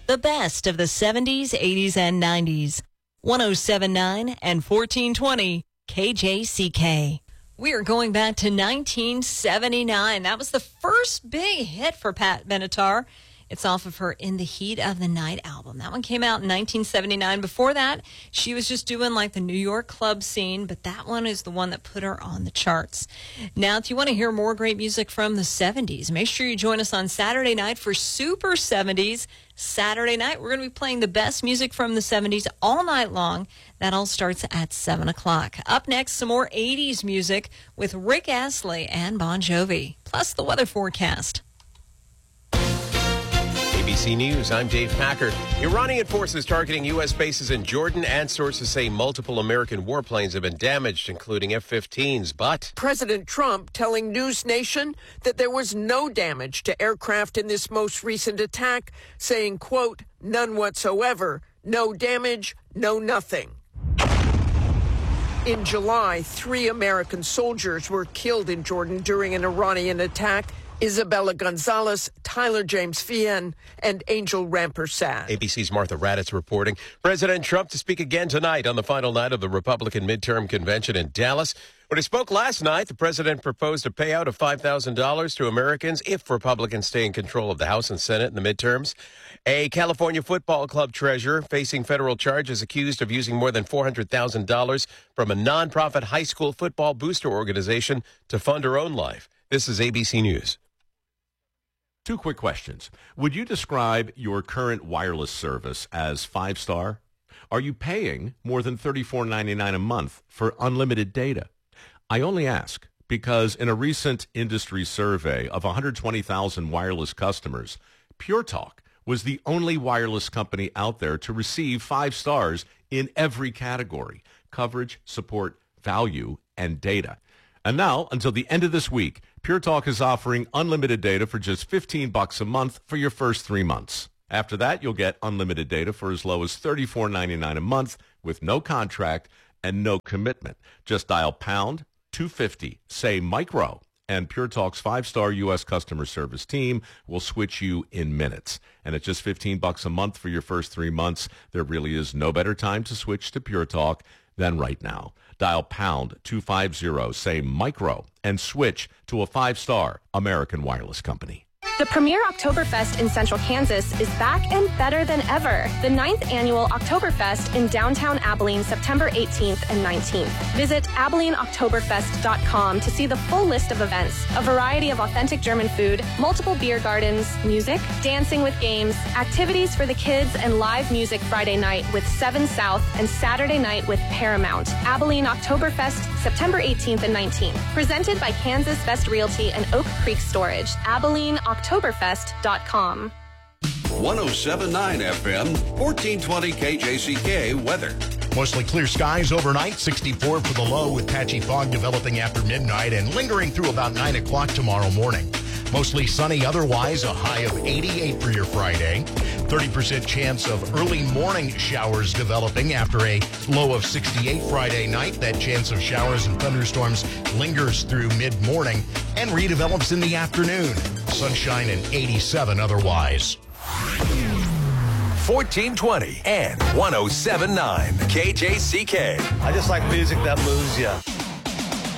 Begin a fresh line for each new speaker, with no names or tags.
The best of the 70s, 80s, and 90s. 107.9 and 1420 KJCK. We are going back to 1979. That was the first big hit for Pat Benatar. It's off of her In the Heat of the Night album. That one came out in 1979. Before that, she was just doing like the New York club scene, but that one is the one that put her on the charts. Now, if you want to hear more great music from the 70s, make sure you join us on Saturday night for Super 70s. Saturday night, we're going to be playing the best music from the 70s all night long. That all starts at 7 o'clock. Up next, some more 80s music with Rick Astley and Bon Jovi, plus the weather forecast.
ABC News, I'm Dave Packer. Iranian forces targeting U.S. bases in Jordan, and sources say multiple American warplanes have been damaged, including F-15s, but
President Trump telling News Nation that there was no damage to aircraft in this most recent attack, saying, quote, none whatsoever, no damage, no nothing. In July, 3 American soldiers were killed in Jordan during an Iranian attack. Isabella Gonzalez, Tyler James Fien, and Angel Rampersad.
ABC's Martha Raddatz reporting. President Trump to speak again tonight on the final night of the Republican midterm convention in Dallas. When he spoke last night, the president proposed a payout of $5,000 to Americans if Republicans stay in control of the House and Senate in the midterms. A California football club treasurer facing federal charges accused of using more than $400,000 from a nonprofit high school football booster organization to fund her own life. This is ABC News.
2 quick questions. Would you describe your current wireless service as 5-star? Are you paying more than $34.99 a month for unlimited data? I only ask because in a recent industry survey of 120,000 wireless customers, Pure Talk was the only wireless company out there to receive 5 stars in every category: coverage, support, value, and data. And now, until the end of this week, Pure Talk is offering unlimited data for just $15 a month for your first 3 months. After that, you'll get unlimited data for as low as $34.99 a month with no contract and no commitment. Just dial pound 250, say micro, and Pure Talk's 5-star U.S. customer service team will switch you in minutes. And at just $15 a month for your first 3 months, there really is no better time to switch to Pure Talk than right now. Dial pound 250, say micro, and switch to a 5-star American wireless company.
The premier Oktoberfest in Central Kansas is back and better than ever. The 9th annual Oktoberfest in downtown Abilene, September 18th and 19th. Visit AbileneOktoberfest.com to see the full list of events, a variety of authentic German food, multiple beer gardens, music, dancing with games, activities for the kids, and live music Friday night with 7 South and Saturday night with Paramount. Abilene Oktoberfest, September 18th and 19th. Presented by Kansas Best Realty and Oak Creek Storage. AbileneOktoberfest.com.
107.9 FM, 1420 KJCK weather.
Mostly clear skies overnight, 64 for the low with patchy fog developing after midnight and lingering through about 9 o'clock tomorrow morning. Mostly sunny otherwise, a high of 88 for your Friday. 30% chance of early morning showers developing after a low of 68 Friday night. That chance of showers and thunderstorms lingers through mid-morning and redevelops in the afternoon. Sunshine and 87 otherwise.
1420 and 107.9 KJCK.
I just like music that moves you.